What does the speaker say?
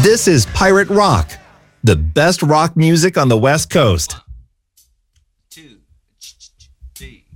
This is Pirate Rock, the best rock music on the West Coast. 1, 2, 3.